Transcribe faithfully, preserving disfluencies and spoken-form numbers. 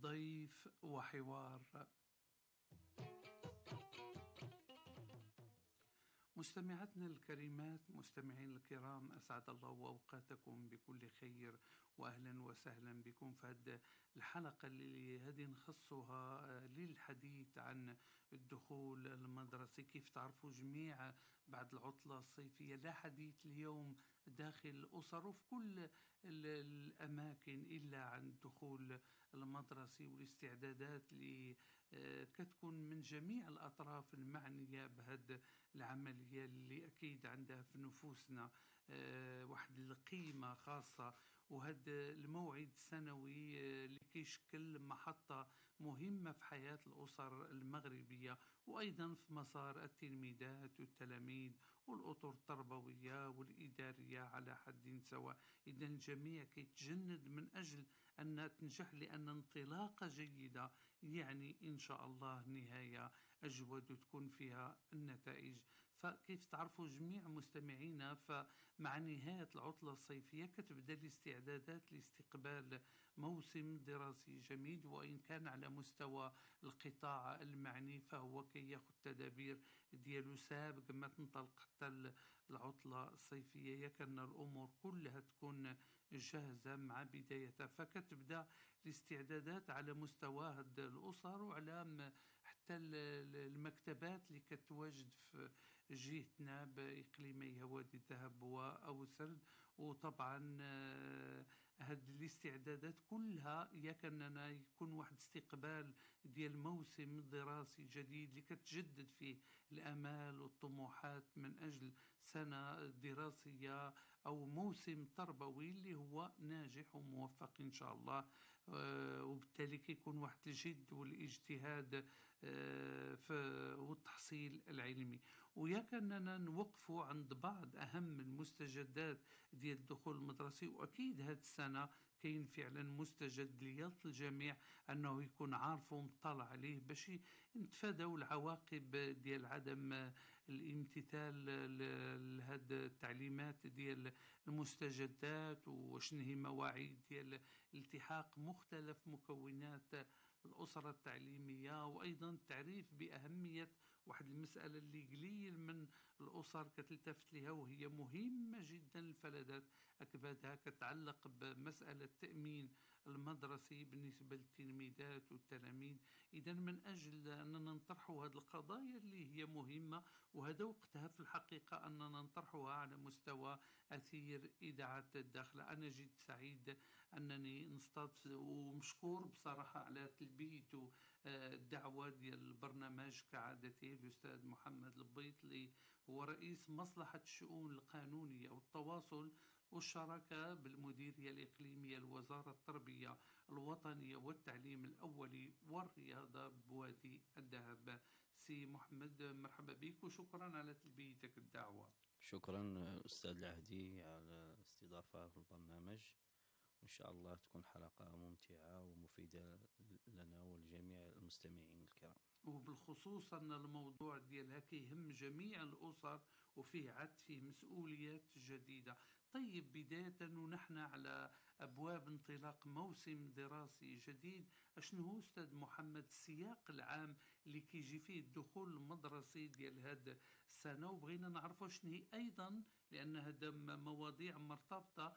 ضيف وحوار. مستمعاتنا الكريمات، مستمعين الكرام، أسعد الله أوقاتكم بكل خير، وأهلا وسهلا بكم في هذه الحلقة اللي هذه نخصها للحديث عن الدخول المدرسي. كيف تعرفوا جميع بعد العطلة الصيفية لا حديث اليوم داخل الأسر وفي كل الأماكن إلا عن الدخول المدرسي والاستعدادات اللي كتكون من جميع الأطراف المعنية بهذا العملية اللي أكيد عندها في نفوسنا واحد القيمة خاصة. وهذا الموعد السنوي اللي كيشكل محطة مهمة في حياة الأسر المغربية، وأيضا في مسار التلميذات والتلاميذ والأطر التربوية والإدارية على حد سواء. إذا الجميع كيتجند من أجل أن تنجح، لأن انطلاقة جيدة يعني إن شاء الله نهاية أجود وتكون فيها النتائج. فكيف تعرفوا جميع مستمعينا، فمع نهاية العطلة الصيفية كتبدأ الاستعدادات لاستقبال موسم دراسي جميل، وإن كان على مستوى القطاع المعني فهو كي يأخذ تدابير ديالو سابق ما تنطلق حتى العطلة الصيفية، يكن الأمور كلها تكون جاهزة مع بدايتها. فكتبدأ الاستعدادات على مستوى هاد الأسر وعلى حتى المكتبات اللي كتواجد في جهتنا بإقليمي وادي الذهب أو سرد. وطبعا هاد الاستعدادات كلها يكننا يكون واحد استقبال ديال موسم دراسي جديد اللي كتجدد فيه الآمال والطموحات من أجل سنة دراسية أو موسم تربوي اللي هو ناجح وموفق إن شاء الله. وبالتالي كيكون واحد الجد والاجتهاد والتحصيل العلمي. ويكننا نوقفوا عند بعض أهم المستجدات ديال الدخول المدرسي. وأكيد هذه السنة كاين فعلا مستجد ليالة الجميع أنه يكون عارف ومطلع عليه باش نتفادوا العواقب ديال عدم الامتثال لهذه التعليمات ديال المستجدات، وشنو هي مواعيد ديال التحاق مختلف مكونات الأسرة التعليمية، وأيضا التعريف بأهمية واحد المسألة اللي قليل من الأسر كتلتفت لها وهي مهمة جدا للفلذات أكبادها، كتعلق بمسألة التأمين المدرسي بالنسبة للتلميذات والتلاميذ. إذا من أجل أننا نطرحوا هذه القضايا اللي هي مهمة، وهذا وقتها في الحقيقة أننا نطرحها على مستوى أثير إذاعة الداخلة. أنا جد سعيد أنني نستضيف ومشكور بصراحة على تلبية الدعوة ديال البرنامج كعادته الأستاذ محمد البيطلي، هو رئيس مصلحة الشؤون القانونية والتواصل والشراكة بالمديرية الإقليمية لوزارة التربية الوطنية والتعليم الأولي والرياضة بوادي الذهب. سي محمد، مرحبا بك وشكرا على تلبيتك الدعوة. شكرا أستاذ العهدي على استضافة في البرنامج، وإن شاء الله تكون حلقة ممتعة ومفيدة لنا ولجميع المستمعين الكرام. وبالخصوص أن الموضوع ديالها كيهم جميع الأسر وفيه عد فيه مسؤوليات جديدة. طيب بداية ونحن على أبواب انطلاق موسم دراسي جديد، أشنو هو أستاذ محمد السياق العام اللي كيجي فيه الدخول المدرسي ديال هذا السنة؟ وبغينا نعرفوا شنو هي أيضا، لأن هذا مواضيع مرتبطة